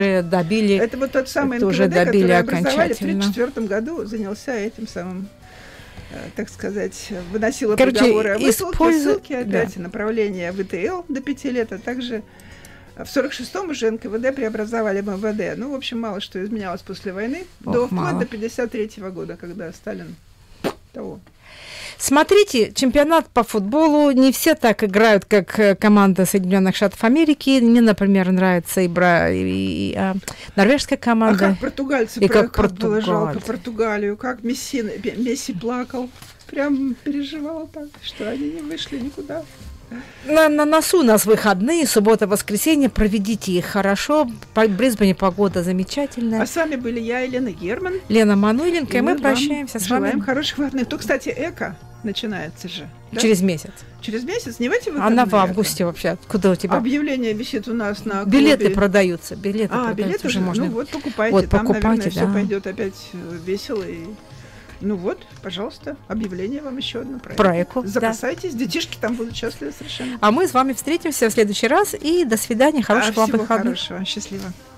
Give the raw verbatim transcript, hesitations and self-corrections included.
добили. Это вот тот самый эн ка вэ дэ, который образовали в тридцать четвёртом году, занялся этим самым, так сказать, выносила Короче, приговоры о высылке, использу... ссылки опять, да. направление в вэ тэ эл до пяти лет, а также в сорок шестом уже эн ка вэ дэ преобразовали в эм вэ дэ. Ну, в общем, мало что изменялось после войны, Ох, до, вплоть до пятьдесят третьего года, когда Сталин того... Смотрите, чемпионат по футболу не все так играют, как команда Соединенных Штатов Америки. Мне, например, нравится и, бра... и, и а, норвежская команда. А как португальцы, и про... как, как было жалко Португалию, как Месси, Месси плакал, прям переживал так, что они не вышли никуда. На, на носу у нас выходные, суббота, воскресенье, проведите их хорошо. В Брисбене погода замечательная. А с вами были я и Лена Герман. Лена Мануиленко, и, и мы, мы прощаемся с вами. Желаем хороших выходных. То, кстати, эко начинается же. Да? Через месяц. Через месяц? Не в эти выходные? Она в августе вообще. Куда у тебя? Объявление висит у нас на клубе. Билеты продаются. Билеты а, продаются билеты уже же можно. Ну вот, покупайте. Вот, Там, покупайте, наверное, да. все пойдет опять весело. И... Ну вот, пожалуйста, объявление вам еще одно про, про эко. Запасайтесь, да. детишки там будут счастливы совершенно. А мы с вами встретимся в следующий раз. И до свидания. Хороших а, вам всего выходных. Хорошего, счастливо.